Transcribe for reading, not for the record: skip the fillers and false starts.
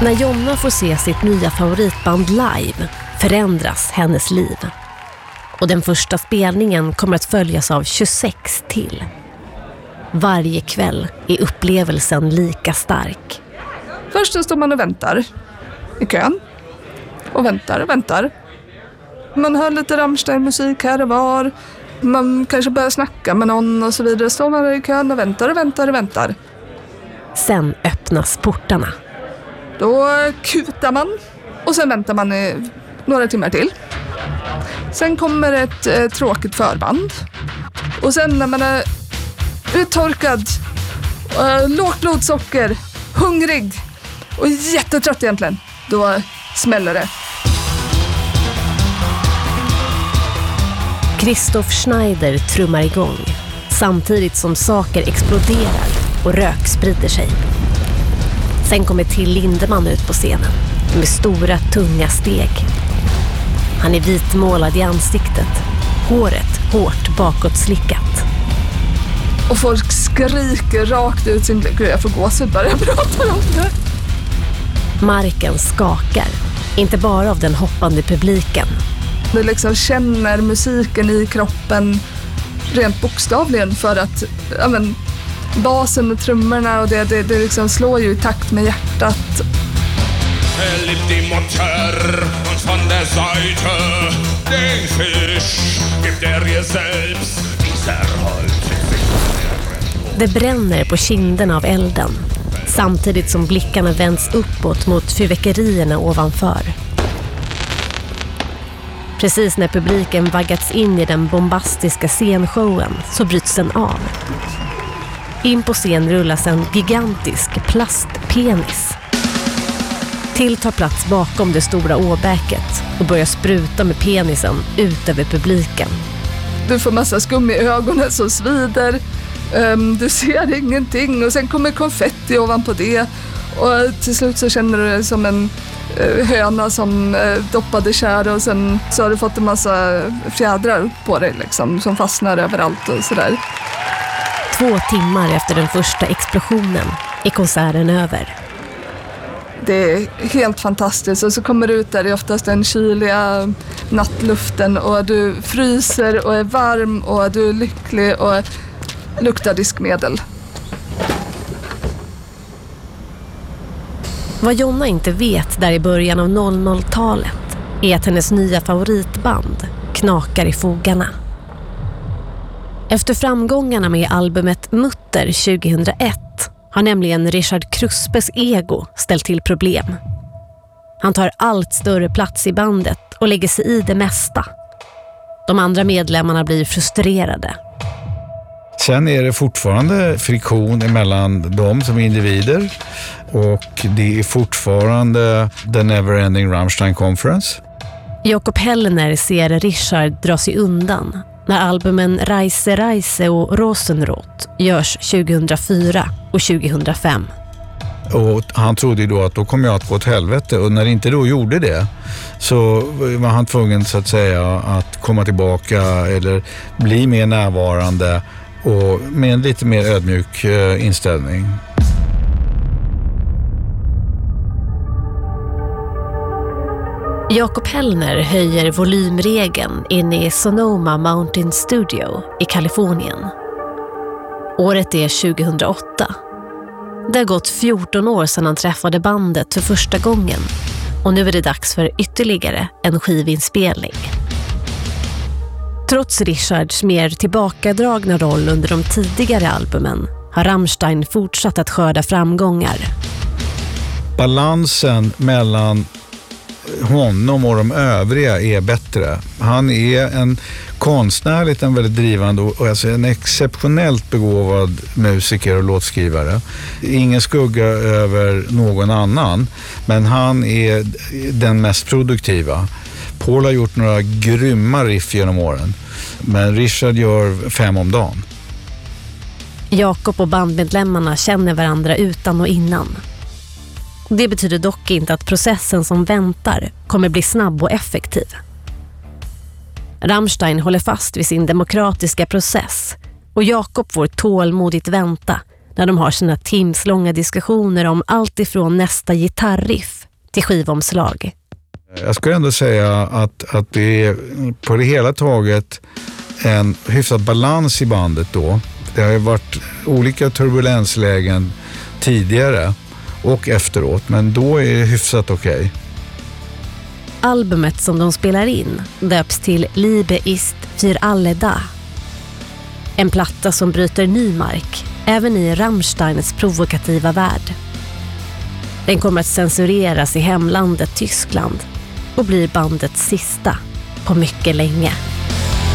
När Jonna får se sitt nya favoritband live förändras hennes liv. Och den första spelningen kommer att följas av 26 till. Varje kväll är upplevelsen lika stark. Först så står man och väntar i kön. Och väntar. Man hör lite Rammstein-musik här och var. Man kanske börjar snacka med någon och så vidare. Står man i kön och väntar. Sen öppnas portarna. Då kutar man och sen väntar man några timmar till. Sen kommer ett tråkigt förband. Och sen när man är uttorkad, lågt blodsocker, hungrig och jättetrött egentligen, då smäller det. Christoph Schneider trummar igång samtidigt som saker exploderar och rök sprider sig. Sen kommer Till Lindemann ut på scenen med stora, tunga steg. Han är vitmålad i ansiktet, håret hårt bakåtslickat. Och folk skriker rakt ut sin... Gud, jag får gåshud bara jag pratar om det. Marken skakar, inte bara av den hoppande publiken. Du liksom känner musiken i kroppen rent bokstavligen för att basen och trummorna och det liksom slår ju i takt med hjärtat. Die Mutter und von der Seite den Fisch gibt ihr selbst dieser Holz. Det bränner på kinderna av elden, samtidigt som blickarna vänds uppåt mot fyrverkerierna ovanför. Precis när publiken vaggats in i den bombastiska scenshowen så bryts den av. In på scen rullas en gigantisk plastpenis. Till tar plats bakom det stora åbäket och börjar spruta med penisen ut över publiken. Du får massa skum i ögonen som svider. Du ser ingenting och sen kommer konfetti ovanpå det. Och till slut så känner du det som en höna som doppade kär och sen så har du fått en massa fjädrar på dig liksom, som fastnar överallt och sådär. 2 timmar efter den första explosionen är konserten över. Det är helt fantastiskt och så kommer du ut där i oftast den kyliga nattluften och du fryser och är varm och du är lycklig och luktar diskmedel. Vad Jonna inte vet där i början av 00-talet är att hennes nya favoritband knakar i fogarna. Efter framgångarna med albumet Mutter 2001 har nämligen Richard Kruspes ego ställt till problem. Han tar allt större plats i bandet och lägger sig i det mesta. De andra medlemmarna blir frustrerade. Sen är det fortfarande friktion mellan dem som individer och det är fortfarande The Neverending Rammstein Conference. Jakob Hellner ser Richard dra sig undan när albumen Reise Reise och Rosenrot görs 2004 och 2005. Och han trodde ju då att då kommer jag att gå åt helvete och när inte då gjorde det så var han tvungen så att säga att komma tillbaka eller bli mer närvarande och med en lite mer ödmjuk inställning. Jakob Hellner höjer volymregeln inne i Sonoma Mountain Studio i Kalifornien. Året är 2008. Det har gått 14 år sedan han träffade bandet för första gången och nu är det dags för ytterligare en skivinspelning. Trots Richards mer tillbakadragna roll under de tidigare albumen har Rammstein fortsatt att skörda framgångar. Balansen mellan honom och de övriga är bättre. Han är en konstnärligt en väldigt drivande och alltså en exceptionellt begåvad musiker och låtskrivare. Ingen skugga över någon annan, men han är den mest produktiva. Paul har gjort några grymma riff genom åren, men Richard gör 5 om dagen. Jakob och bandmedlemmarna känner varandra utan och innan. Det betyder dock inte att processen som väntar kommer bli snabb och effektiv. Rammstein håller fast vid sin demokratiska process och Jakob får tålmodigt vänta när de har sina timslånga diskussioner om allt ifrån nästa gitarriff till skivomslag. Jag skulle ändå säga att det är på det hela taget en hyfsad balans i bandet då. Det har ju varit olika turbulenslägen tidigare och efteråt, men då är det hyfsat okej. Albumet som de spelar in döps till Liebe ist für alle da. En platta som bryter ny mark, även i Rammsteins provokativa värld. Den kommer att censureras i hemlandet Tyskland och blir bandets sista på mycket länge.